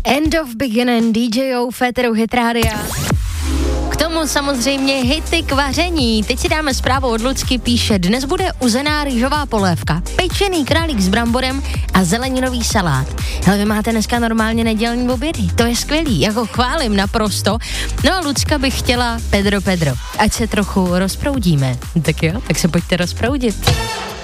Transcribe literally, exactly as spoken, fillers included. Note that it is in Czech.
End of Beginning, DJou Féteru Hit Rádia. K tomu samozřejmě hity k vaření. Teď si dáme zprávu od Lucky, píše, dnes bude uzená rýžová polévka, pečený králík s bramborem a zeleninový salát. Ale vy máte dneska normálně nedělní obědy, to je skvělý, jako chválím naprosto. No a Lucka by chtěla Pedro Pedro, ať se trochu rozproudíme. Tak jo, tak se pojďte rozproudit.